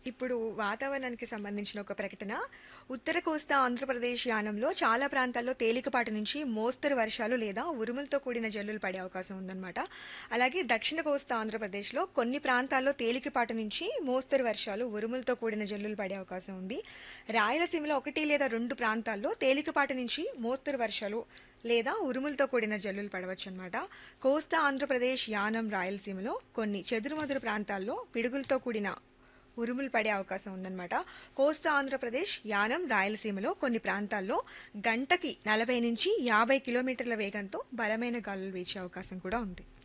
ఇప్పుడు వాతావరణానికి సంబంధించిన ఒక ప్రకటన. ఉత్తర కోస్తా ఆంధ్రప్రదేశ్ యానంలో చాలా ప్రాంతాల్లో తేలికపాటి నుంచి మోస్తరు వర్షాలు లేదా ఉరుములతో కూడిన జల్లులు పడే అవకాశం ఉందన్నమాట. అలాగే దక్షిణ కోస్తా ఆంధ్రప్రదేశ్లో కొన్ని ప్రాంతాల్లో తేలికపాటి నుంచి మోస్తరు వర్షాలు ఉరుములతో కూడిన జల్లులు పడే అవకాశం ఉంది. రాయలసీమలో ఒకటి లేదా రెండు ప్రాంతాల్లో తేలికపాటి నుంచి మోస్తరు వర్షాలు లేదా ఉరుములతో కూడిన జల్లులు పడవచ్చు అనమాట. కోస్తా ఆంధ్రప్రదేశ్ యానం రాయలసీమలో కొన్ని చెదురుమదురు ప్రాంతాల్లో పిడుగులతో కూడిన ఉరుములు పడే అవకాశం ఉందన్నమాట. కోస్తా ఆంధ్రప్రదేశ్ యానం రాయలసీమలో కొన్ని ప్రాంతాల్లో గంటకి 40 నుంచి 50 కిలోమీటర్ల వేగంతో బలమైన గాలులు వీచే అవకాశం కూడా ఉంది.